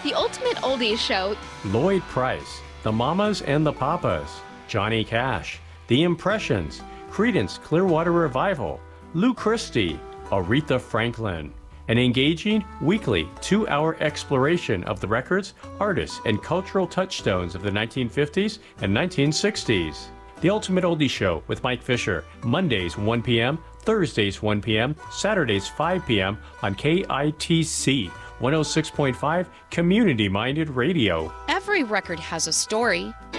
The Ultimate Oldies Show. Lloyd Price, The Mamas and the Papas, Johnny Cash, The Impressions, Creedence Clearwater Revival, Lou Christie, Aretha Franklin. An engaging, weekly, 2-hour exploration of the records, artists, and cultural touchstones of the 1950s and 1960s. The Ultimate Oldie Show with Mike Fisher, Mondays 1 p.m., Thursdays 1 p.m., Saturdays 5 p.m. on KITC 106.5 Community-Minded Radio. Every record has a story.